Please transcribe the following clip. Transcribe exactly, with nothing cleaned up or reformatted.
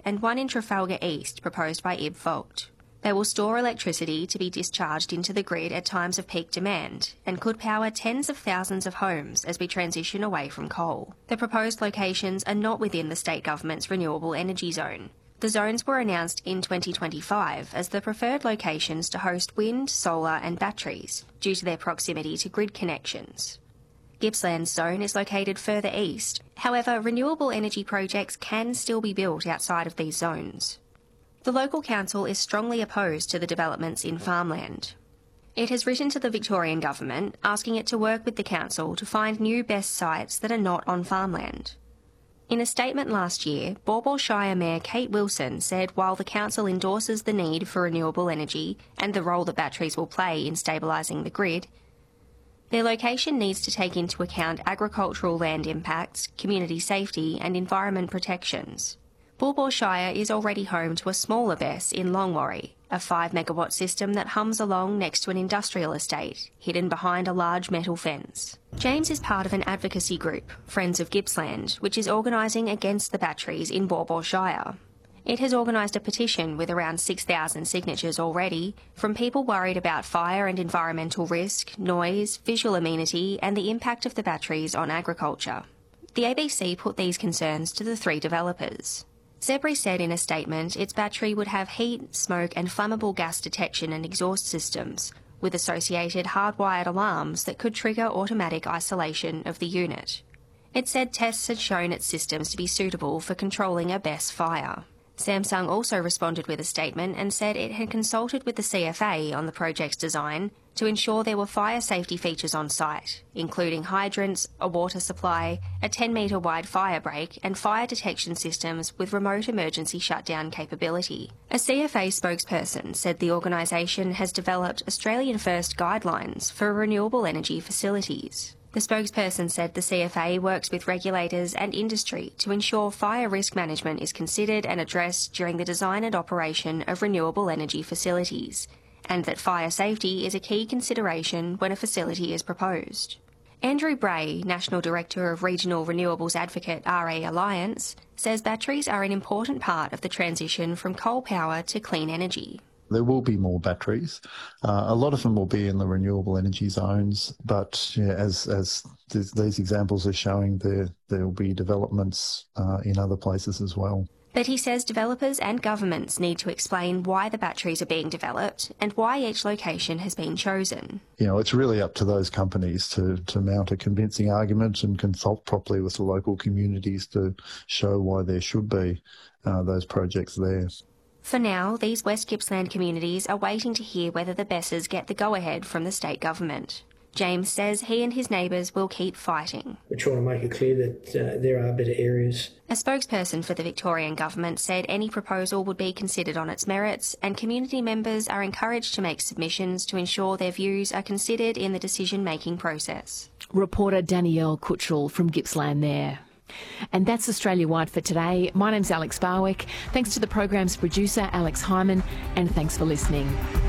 and one in Trafalgar East proposed by I B Vogt. They will store electricity to be discharged into the grid at times of peak demand and could power tens of thousands of homes as we transition away from coal. The proposed locations are not within the state government's renewable energy zone. The zones were announced in twenty twenty-five as the preferred locations to host wind, solar and batteries due to their proximity to grid connections. Gippsland's zone is located further east. However, renewable energy projects can still be built outside of these zones. The local council is strongly opposed to the developments in farmland. It has written to the Victorian government asking it to work with the council to find new best sites that are not on farmland. In a statement last year, Baw Baw Shire Mayor Kate Wilson said while the council endorses the need for renewable energy and the role that batteries will play in stabilising the grid, their location needs to take into account agricultural land impacts, community safety and environment protections. Baw Baw Shire is already home to a smaller B E S in Longwarry, a five megawatt system that hums along next to an industrial estate, hidden behind a large metal fence. James is part of an advocacy group, Friends of Gippsland, which is organising against the batteries in Baw Baw Shire. It has organised a petition with around six thousand signatures already from people worried about fire and environmental risk, noise, visual amenity and the impact of the batteries on agriculture. The A B C put these concerns to the three developers. Zebri said in a statement its battery would have heat, smoke and flammable gas detection and exhaust systems, with associated hardwired alarms that could trigger automatic isolation of the unit. It said tests had shown its systems to be suitable for controlling a B E S fire. Samsung also responded with a statement and said it had consulted with the C F A on the project's design to ensure there were fire safety features on site, including hydrants, a water supply, a ten metre wide fire break and fire detection systems with remote emergency shutdown capability. A C F A spokesperson said the organisation has developed Australian-first guidelines for renewable energy facilities. The spokesperson said the C F A works with regulators and industry to ensure fire risk management is considered and addressed during the design and operation of renewable energy facilities, and that fire safety is a key consideration when a facility is proposed. Andrew Bray, National Director of Regional Renewables Advocate R A Alliance, says batteries are an important part of the transition from coal power to clean energy. There will be more batteries. Uh, a lot of them will be in the renewable energy zones, but yeah, as as th- these examples are showing, there there will be developments uh, in other places as well. But he says developers and governments need to explain why the batteries are being developed and why each location has been chosen. You know, it's really up to those companies to, to mount a convincing argument and consult properly with the local communities to show why there should be uh, those projects there. For now, these West Gippsland communities are waiting to hear whether the B E Ss get the go-ahead from the state government. James says he and his neighbours will keep fighting. We're trying to make it clear that uh, there are better areas. A spokesperson for the Victorian government said any proposal would be considered on its merits, and community members are encouraged to make submissions to ensure their views are considered in the decision-making process. Reporter Danielle Cutchell from Gippsland there. And that's Australia-wide for today. My name's Alex Barwick. Thanks to the program's producer, Alex Hyman, and thanks for listening.